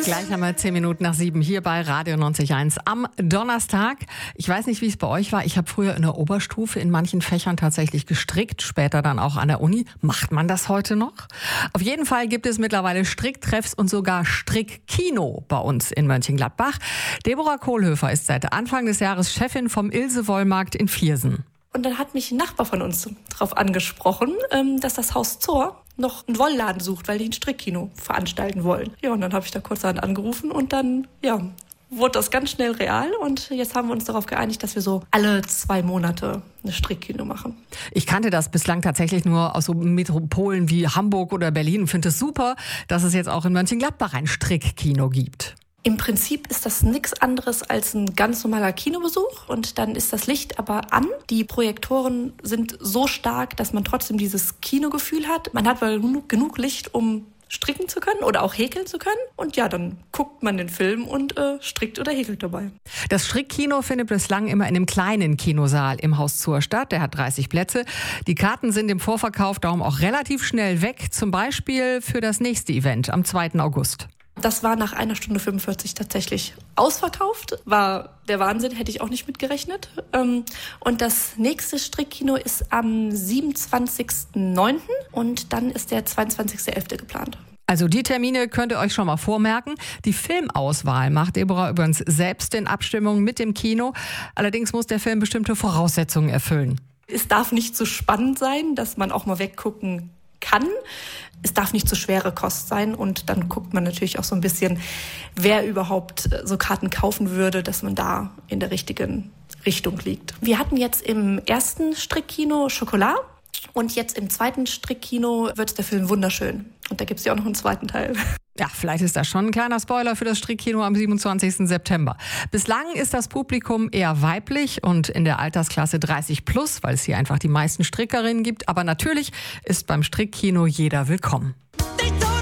Gleich haben wir 10 Minuten nach 7 hier bei Radio 90.1 am Donnerstag. Ich weiß nicht, wie es bei euch war. Ich habe früher in der Oberstufe in manchen Fächern tatsächlich gestrickt, später dann auch an der Uni. Macht man das heute noch? Auf jeden Fall gibt es mittlerweile Stricktreffs und sogar Strickkino bei uns in Mönchengladbach. Deborah Kohlhöfer ist seit Anfang des Jahres Chefin vom Ilse-Wollmarkt in Viersen. Und dann hat mich ein Nachbar von uns darauf angesprochen, dass das Haus Zohr noch einen Wollladen sucht, weil die ein Strickkino veranstalten wollen. Ja, und dann habe ich da kurzerhand angerufen und dann, wurde das ganz schnell real. Und jetzt haben wir uns darauf geeinigt, dass wir so alle 2 Monate eine Strickkino machen. Ich kannte das bislang tatsächlich nur aus so Metropolen wie Hamburg oder Berlin und finde es super, dass es jetzt auch in Mönchengladbach ein Strickkino gibt. Im Prinzip ist das nichts anderes als ein ganz normaler Kinobesuch und dann ist das Licht aber an. Die Projektoren sind so stark, dass man trotzdem dieses Kinogefühl hat. Man hat aber genug Licht, um stricken zu können oder auch häkeln zu können. Und ja, dann guckt man den Film und strickt oder häkelt dabei. Das Strickkino findet bislang immer in einem kleinen Kinosaal im Haus Zohr statt. Der hat 30 Plätze. Die Karten sind im Vorverkauf darum auch relativ schnell weg. Zum Beispiel für das nächste Event am 2. August. Das war nach 1 Stunde 45 tatsächlich ausverkauft. War der Wahnsinn, hätte ich auch nicht mitgerechnet. Und das nächste Strickkino ist am 27.09. und dann ist der 22.11. geplant. Also die Termine könnt ihr euch schon mal vormerken. Die Filmauswahl macht Deborah übrigens selbst in Abstimmung mit dem Kino. Allerdings muss der Film bestimmte Voraussetzungen erfüllen. Es darf nicht zu spannend sein, dass man auch mal weggucken kann. Es darf nicht zu schwere Kost sein und dann guckt man natürlich auch so ein bisschen, wer überhaupt so Karten kaufen würde, dass man da in der richtigen Richtung liegt. Wir hatten jetzt im ersten Strickkino Schokolade und jetzt im zweiten Strickkino wird der Film wunderschön. Und da gibt es ja auch noch einen zweiten Teil. Ja, vielleicht ist das schon ein kleiner Spoiler für das Strickkino am 27. September. Bislang ist das Publikum eher weiblich und in der Altersklasse 30+, weil es hier einfach die meisten Strickerinnen gibt. Aber natürlich ist beim Strickkino jeder willkommen.